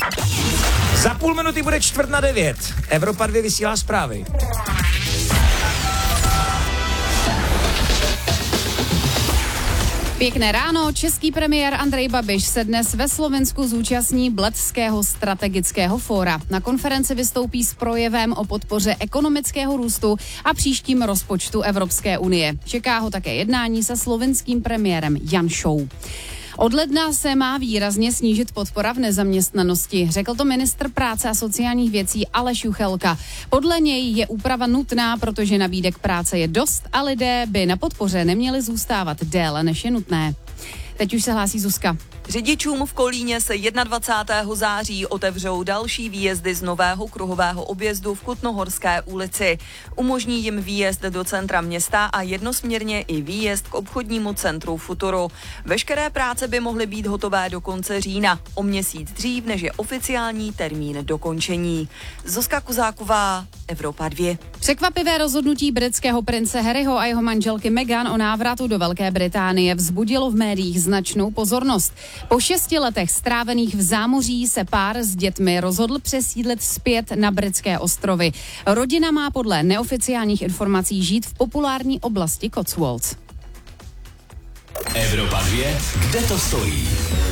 Za půl minuty bude 8:45. Evropa 2 vysílá zprávy. Pěkné ráno, český premiér Andrej Babiš se dnes ve Slovensku zúčastní Bledského strategického fóra. Na konferenci vystoupí s projevem o podpoře ekonomického růstu a příštím rozpočtu Evropské unie. Čeká ho také jednání se slovenským premiérem Janšou. Od ledna se má výrazně snížit podpora v nezaměstnanosti, řekl to ministr práce a sociálních věcí Aleš Juchelka. Podle něj je úprava nutná, protože nabídek práce je dost a lidé by na podpoře neměli zůstávat déle, než je nutné. Teď už se hlásí Zuzka. Řidičům v Kolíně se 21. září otevřou další výjezdy z nového kruhového objezdu v Kutnohorské ulici. Umožní jim výjezd do centra města a jednosměrně i výjezd k obchodnímu centru Futuro. Veškeré práce by mohly být hotové do konce října, o měsíc dřív, než je oficiální termín dokončení. Zuzka Kuzáková, Evropa 2. Překvapivé rozhodnutí britského prince Harryho a jeho manželky Meghan o návratu do Velké Británie vzbudilo v médiích značnou pozornost. Po 6 letech strávených v zámoří se pár s dětmi rozhodl přesídlit zpět na britské ostrovy. Rodina má podle neoficiálních informací žít v populární oblasti Cotswolds. Evropa 2, kde to stojí?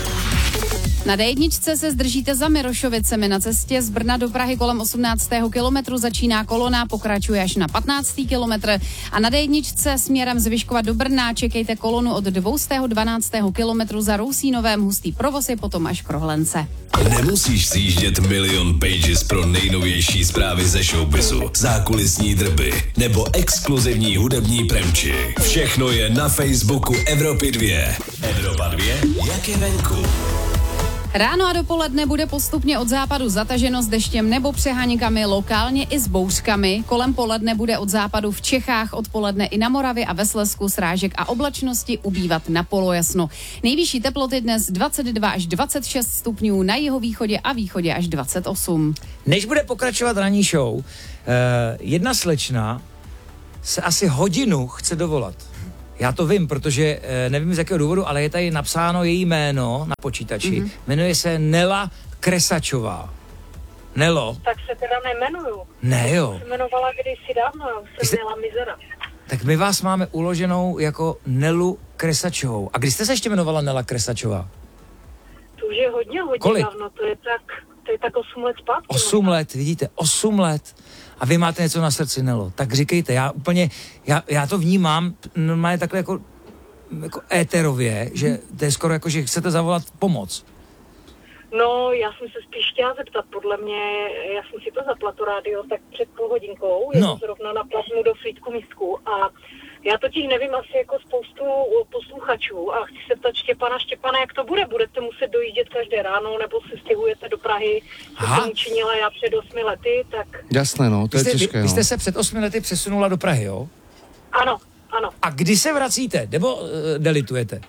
Na D1 se zdržíte za Mirošovicemi. Na cestě z Brna do Prahy kolem 18. kilometru začíná kolona, pokračuje až na 15. kilometr. A na D1 směrem z Vyškova do Brna čekejte kolonu od 212. kilometru za Rousínovém, hustý provoz je potom až k Rohlence. Nemusíš sjíždět milion pages pro nejnovější zprávy ze showbizu, zákulisní drby nebo exkluzivní hudební premči. Všechno je na Facebooku Evropy 2. Evropa 2, jak je venku. Ráno a dopoledne bude postupně od západu zataženo s deštěm nebo přeháňkami, lokálně i s bouřkami. Kolem poledne bude od západu v Čechách, odpoledne i na Moravě a ve Slezsku srážek a oblačnosti ubývat na polojasno. Nejvyšší teploty dnes 22 až 26 stupňů, na jihovýchodě a východě až 28. Než bude pokračovat ranní show, jedna slečna se asi hodinu chce dovolat. Já to vím, protože nevím z jakého důvodu, ale je tady napsáno její jméno na počítači. Jmenuje se Nela Kresačová. Nelo. Tak se teda nejmenuju. Ne jo. Se jmenovala kdysi dávno, jsem Nela Mizera. Tak my vás máme uloženou jako Nelu Kresačovou. A kdy jste se ještě jmenovala Nela Kresačová? To už je hodně Kolik? dávno, to je tak 8 let zpátky. 8 let, vidíte, 8 let. A vy máte něco na srdci, Nelo. Tak říkejte, já to vnímám normálně takhle jako éterově, že to je skoro jako, že chcete zavolat pomoc. No, já jsem se spíš chtěla zeptat, podle mě, já jsem si to zapla to rádio tak před půl hodinkou, je to zrovna na platnu do Frýdku Místku a já totiž nevím asi jako spoustu posluchačů a chci se ptat Štěpana, jak to bude? Budete muset dojíždět každé ráno nebo se stěhujete do Prahy, co jsem učinila já před 8 lety, tak... Jasné, no, to je těžké. Vy jste se před 8 lety přesunula do Prahy, jo? Ano. A kdy se vracíte? Nebo delitujete?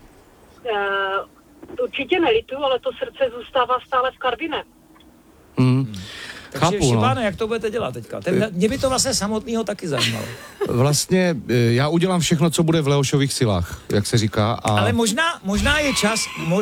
Určitě nelitu, ale to srdce zůstává stále v Karviné. Takže Štěpáne, jak to budete dělat teďka? Mě by to vlastně samotného taky zajímalo. Vlastně já udělám všechno, co bude v Leošových silách, jak se říká. Ale možná je čas,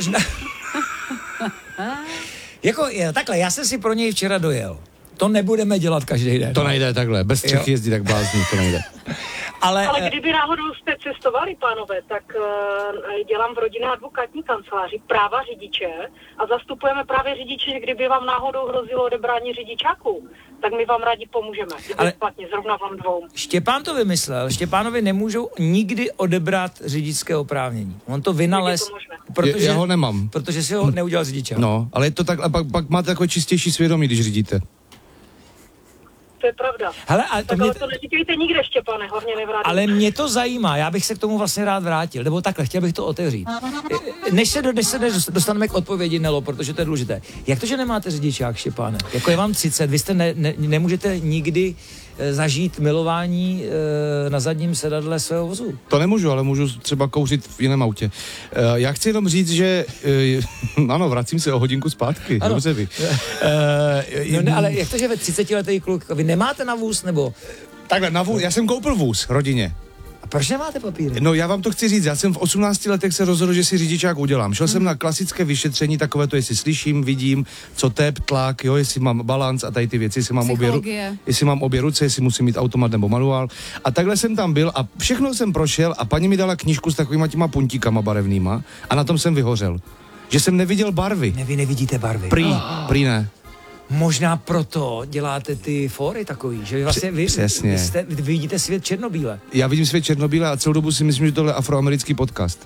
jako takhle, já jsem si pro něj včera dojel. To nebudeme dělat každý den. To nejde takhle, bez třech jezdí tak blázní, to nejde. Ale kdyby náhodou jste cestovali, pánové, tak dělám v rodinné advokátní kanceláři práva řidiče a zastupujeme právě řidiče, že kdyby vám náhodou hrozilo odebrání řidičáků, tak my vám rádi pomůžeme. Bezplatně, zrovna vám dvou. Štěpán to vymyslel. Štěpánovi nemůžou nikdy odebrat řidičské oprávnění. On to vynalez, protože já ho nemám. Protože si ho neudělal řidičák. No, ale je to tak, a pak máte takové čistější svědomí, když řídíte. To je pravda. Hele, ale to neříkejte nikde, Štěpane, hlavně nevrátím. Ale mě to zajímá, já bych se k tomu vlastně rád vrátil, nebo takhle, chtěl bych to otevřít. Než se dostaneme k odpovědi, Nelo, protože to je důležité. Jak to, že nemáte řidičák, Štěpáne? Jako je vám 30, vy jste nemůžete nikdy zažít milování na zadním sedadle svého vozu? To nemůžu, ale můžu třeba kouřit v jiném autě. Já chci jenom říct, že ano, vracím se o hodinku zpátky. Ano. Dobře vy. Ale jak to, že ve 30letý kluk, vy nemáte na vůz, nebo? Takhle, na vůz, já jsem koupil vůz rodině. Proč nemáte papíry? No já vám to chci říct, já jsem v 18 letech se rozhodl, že si řidičák udělám. Šel jsem na klasické vyšetření, takové to, jestli slyším, vidím, co tep, tlak, jo, jestli mám balanc a tady ty věci, jestli mám obě ruce, jestli musím mít automat nebo manuál. A takhle jsem tam byl a všechno jsem prošel a paní mi dala knížku s takovýma těma puntíkama barevnýma a na tom jsem vyhořel. Že jsem neviděl barvy. Vy nevidíte barvy. Prý ne. Možná proto děláte ty fóry takový, že vy vlastně vy vidíte svět černobíle. Já vidím svět černobíle a celou dobu si myslím, že tohle je afroamerický podcast.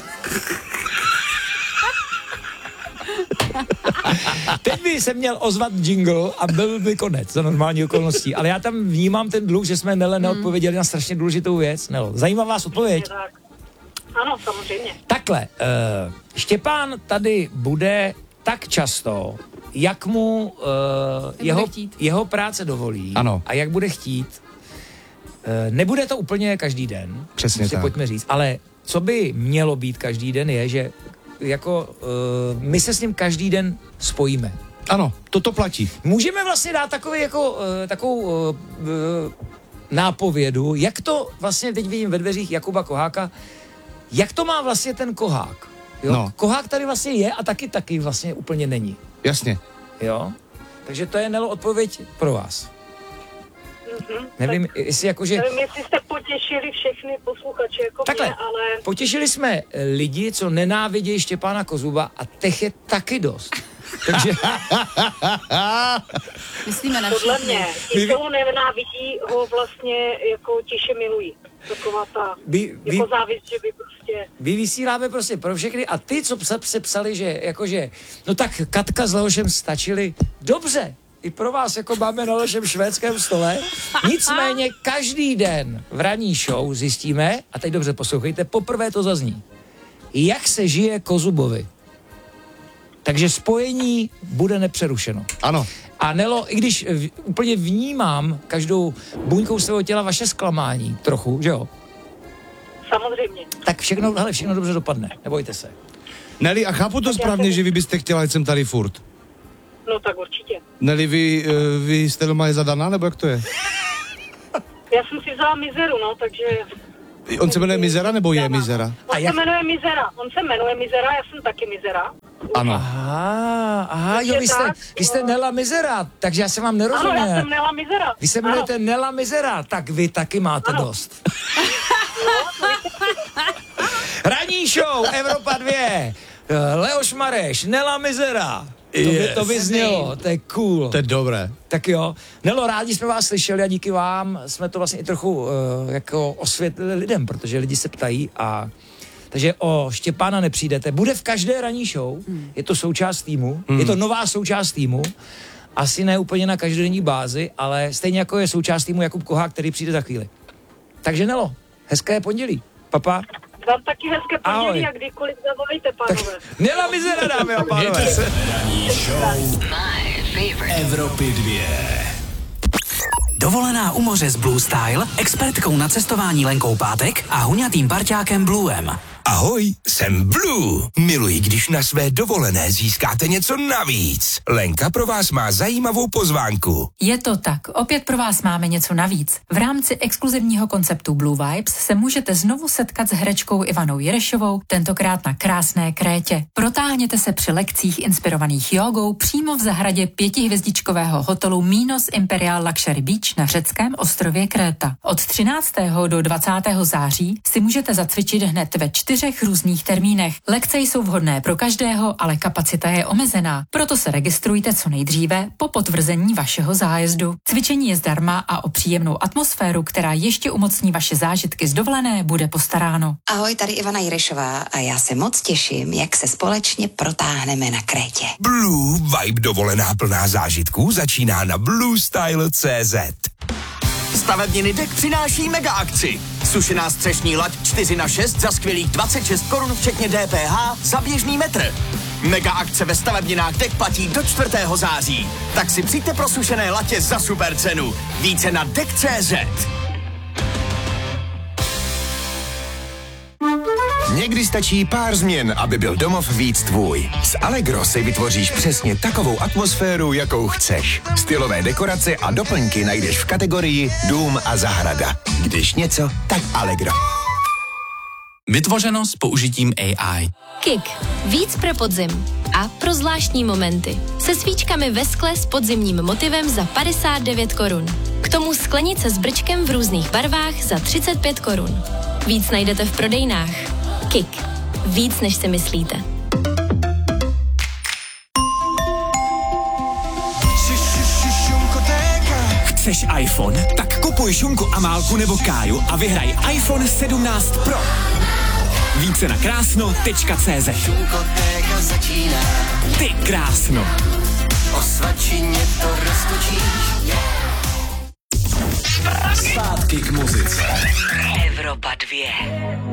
Teď by se měl ozvat jingle a byl by konec za normální okolností, ale já tam vnímám ten dluh, že jsme Nele neodpověděli na strašně důležitou věc. Nelo, zajímá vás odpověď? Ano, samozřejmě. Takhle, Štěpán tady bude tak často, jak mu jeho práce dovolí. Ano. A jak bude chtít. Nebude to úplně každý den, přesně tak. Pojďme říct, ale co by mělo být každý den je, že jako my se s ním každý den spojíme. Ano, toto platí. Můžeme vlastně dát takovou nápovědu, jak to vlastně, teď vidím ve dveřích Jakuba Koháka, jak to má vlastně ten Kohák. Jo? No. Kohák tady vlastně je a taky vlastně úplně není. Jasně. Jo? Takže to je, Nelo, odpověď pro vás. Mm-hmm. Nevím, jestli jakože... Nevím, jestli jste potěšili všechny posluchače jako takhle, mě, ale... potěšili jsme lidi, co nenávidějí Štěpána Kozuba a těch je taky dost. Takže... Myslíme na podle všechny. mě, ti, co ho nenávidí, ho vlastně jako tiše milují. Taková ta jako závist, že by prostě... Vy vysíláme prostě pro všechny a ty, co se psali, že jakože, no tak Katka s Leošem stačili, dobře, i pro vás, jako máme na našem švédském stole. Nicméně každý den v ranní show zjistíme, a teď dobře poslouchejte, poprvé to zazní, jak se žije Kozubovi. Takže spojení bude nepřerušeno. Ano. A Nelo, i když úplně vnímám každou buňkou svého těla vaše zklamání, trochu, že jo? Samozřejmě. Tak všechno dobře dopadne, nebojte se. Neli, a chápu to správně, že vy byste chtěla, ať jsem tady furt? No tak určitě. Neli, vy jste doma je zadaná, nebo jak to je? Já jsem si vzala Mizeru, no, takže... On se jmenuje Mizera, nebo je Mizera? On se jmenuje Mizera, já jsem taky Mizera. Ano. Aha, jo, vy jste Nela Mizera, takže já jsem vám nerozuměl. Ano, já jsem Nela Mizera. Vy se jmenujete Nela Mizera, tak vy taky máte dost. Ranní show, Evropa 2, Leoš Mareš, Nela Mizera. To by znělo, to je cool. To je dobré. Tak jo. Nelo, rádi jsme vás slyšeli a díky vám jsme to vlastně i trochu jako osvětlili lidem, protože lidi se ptají a takže o Štěpána nepřijdete. Bude v každé ranní show, je to součást týmu, je to nová součást týmu, asi ne úplně na každodenní bázi, ale stejně jako je součást týmu Jakub Kohák, který přijde za chvíli. Takže Nelo, hezké pondělí. Papa. Vám taky hezké pondělí a kdykoliv zavolejte, pánové. Nela Mizera, dámy a pánové. Ranní show Evropy 2. Dovolená u moře s Blue Style, expertkou na cestování Lenkou Pátek a huňatým parťákem Bluem. Ahoj, jsem Blue. Miluji, když na své dovolené získáte něco navíc. Lenka pro vás má zajímavou pozvánku. Je to tak, opět pro vás máme něco navíc. V rámci exkluzivního konceptu Blue Vibes se můžete znovu setkat s herečkou Ivanou Jirešovou, tentokrát na krásné Krétě. Protáhněte se při lekcích inspirovaných jogou přímo v zahradě 5hvězdičkového hotelu Minos Imperial Luxury Beach na řeckém ostrově Kréta. Od 13. do 20. září si můžete zacvičit hned ve 4 různých termínech. Lekce jsou vhodné pro každého, ale kapacita je omezená. Proto se registrujte co nejdříve po potvrzení vašeho zájezdu. Cvičení je zdarma a o příjemnou atmosféru, která ještě umocní vaše zážitky z dovolené, bude postaráno. Ahoj, tady Ivana Jirešová a já se moc těším, jak se společně protáhneme na Krétě. Blue Vibe dovolená plná zážitků začíná na bluestyle.cz. Stavebniny DEK přináší mega akci. Sušená střešní lať 4x6 za skvělých 26 korun včetně DPH za běžný metr. Mega akce ve stavebninách DEK platí do 4. září. Tak si přijďte pro sušené latě za super cenu. Více na DEK.cz. Někdy stačí pár změn, aby byl domov víc tvůj. S Allegro si vytvoříš přesně takovou atmosféru, jakou chceš. Stylové dekorace a doplňky najdeš v kategorii Dům a zahrada. Když něco, tak Allegro. Vytvořeno s použitím AI. KIK. Víc pro podzim. A pro zvláštní momenty. Se svíčkami ve skle s podzimním motivem za 59 korun. K tomu sklenice s brčkem v různých barvách za 35 korun. Víc najdete v prodejnách. KIK. Víc, než si myslíte. Chceš iPhone? Tak kupuj Šunku, Amálku nebo Káju a vyhraj iPhone 17 Pro. Více na krásno.cz. Ty krásno. O svačině to roztočíš. Zpátky k muzice. Evropa 2.